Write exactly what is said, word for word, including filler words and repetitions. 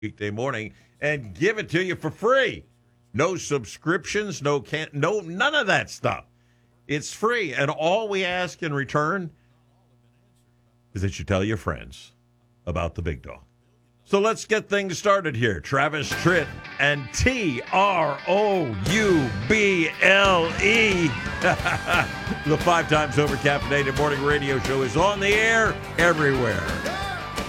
weekday morning and give it to you for free. No subscriptions, no can't, no none of that stuff. It's free, and all we ask in return is that you tell your friends about the Big Dog. So let's get things started here. Travis Tritt and T R O U B L E. The five times over caffeinated morning radio show is on the air everywhere.